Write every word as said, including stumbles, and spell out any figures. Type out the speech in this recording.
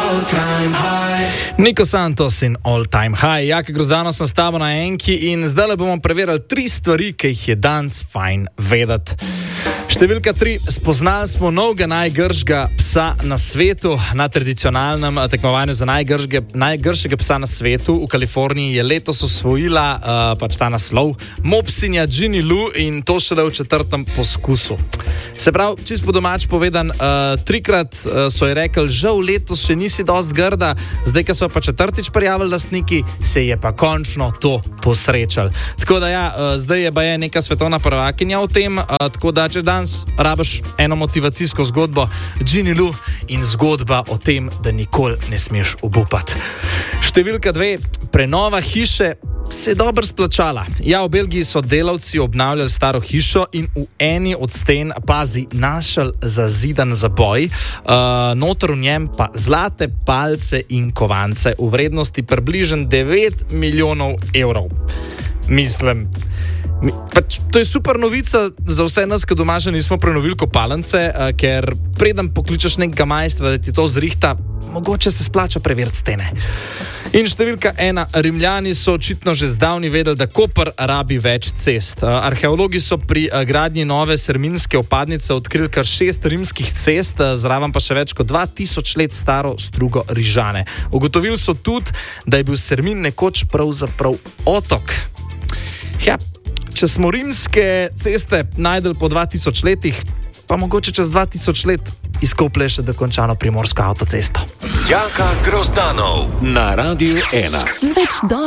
Niko Santos in All Time High. Jaka Grozdano sem s tabo na enki in zdaj bomo preverili tri stvari, ki jih je danes fajn vedeti. Številka tri. Spoznali smo novega najgršega psa na svetu. Na tradicionalnem tekmovanju za najgršge, najgršega psa na svetu v Kaliforniji je letos osvojila uh, pač ta naslov mopsinja Ginny Lou in to šele v četrtem poskusu. Se pravi, čisto po domač povedan, uh, trikrat uh, so ji rekli, žal letos še nisi dost grda, zdaj, ko so pa četrtič prijavili lastniki, se je pa končno to posrečal. Tako da ja, uh, zdaj je baje neka svetovna prvakinja v tem, uh, tako da če danes rabiš eno motivacijsko zgodbo, Ginny Lou in zgodba o tem, da nikoli ne smeš obupati. Številka dve. Prenova hiše se je dobro splačala. Ja, v Belgiji so delavci obnavljali staro hišo in v eni od sten, pazi, našel zazidan zaboj, uh, noter v njem pa zlate palce in kovance v vrednosti približno devet milijonov evrov. Mislim, pač, to je super novica za vse nas, ki doma že nismo prenovili kopalnice, uh, ker preden pokličeš nekega majstra, da ti to zrihta, mogoče se splača preveriti stene. In številka ena. Rimljani so očitno že zdavni vedeli, da Koper rabi več cest. Arheologi so pri gradnji nove serminske opadnice odkrili kar šest rimskih cest, zraven pa še več kot dva tisoč let staro strugo Rižane. Ugotovili so tudi, da je bil Sermin nekoč pravzaprav otok. Ja, če smo rimske ceste najdeli po dva tisoč letih, pa mogoče čez dva tisoč let izkoplje še dokončano primorsko avtocesto. Jaka Grozdanov na Radiu ena.